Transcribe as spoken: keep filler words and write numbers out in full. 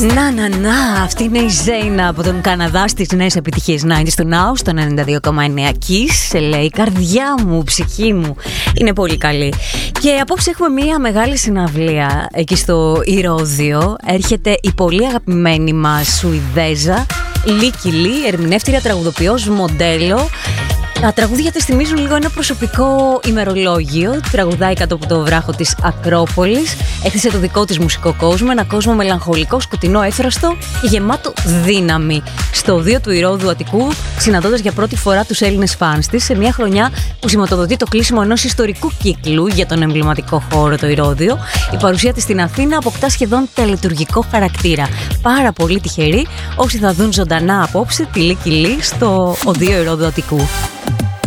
Να, να, να, αυτή είναι η Ζέινα από τον Καναδά στις νέες επιτυχίες ενενήντα του Now στο ενενήντα δύο κόμμα εννέα Kiss. Σε λέει, η καρδιά μου, ψυχή μου είναι πολύ καλή. Και απόψε έχουμε μία μεγάλη συναυλία εκεί στο Ηρώδειο. Έρχεται η πολύ αγαπημένη μας Σουηδέζα Λίκη Λί, ερμηνεύτρια, τραγουδοποιός, μοντέλο. Τα τραγούδια της θυμίζουν λίγο ένα προσωπικό ημερολόγιο. Τραγουδάει κάτω από το βράχο της Ακρόπολης. Έκτισε το δικό της μουσικό κόσμο. Ένα κόσμο μελαγχολικό, σκοτεινό, έφραστο και γεμάτο δύναμη. Στο οδείο του Ηρώδου Αττικού, συναντώντας για πρώτη φορά τους Έλληνες φανς της, σε μια χρονιά που σηματοδοτεί το κλείσιμο ενός ιστορικού κύκλου για τον εμβληματικό χώρο το Ηρώδειο, η παρουσία της στην Αθήνα αποκτά σχεδόν τελετουργικό χαρακτήρα. Πάρα πολύ τυχεροί όσοι θα δουν ζωντανά απόψε τη Λίκη Λί στο οδείο Ηρώδου Αττικού.